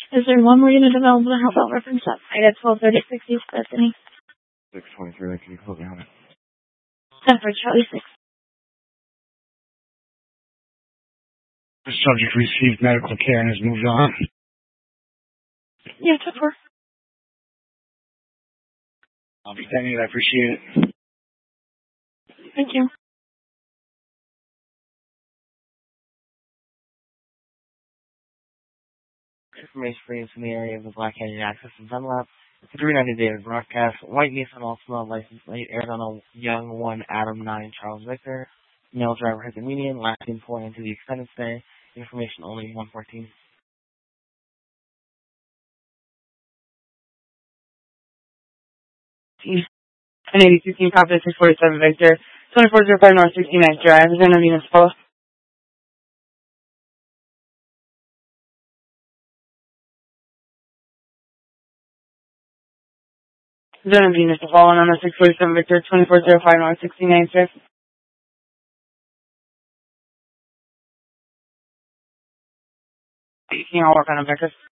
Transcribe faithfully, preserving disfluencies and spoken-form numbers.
Is there one more unit available to help out reference that site at twelve thirty-six East Bethany? six twenty-three, can you put me on it? ten for Charlie six. The subject received medical care and has moved on. Yeah, ten four. I'll be sending it, I appreciate it. Thank you. Information for use in the area of the Black Canyon Access and Dunlap. three ninety David broadcast. White Nissan Altima, license plate, Arizona Young one, Adam nine, Charles Victor. Male driver hit the median, last seen pulling into the extended stay. Information only one fourteen. An eighty sixteen Copy six forty-seven Victor. twenty-four oh five North sixty-ninth Drive. Is there no Venus Falls? Is there no Venus Falls on the six forty-seven Victor? twenty-four oh five North sixty-ninth Drive. Can you all work on a Victor?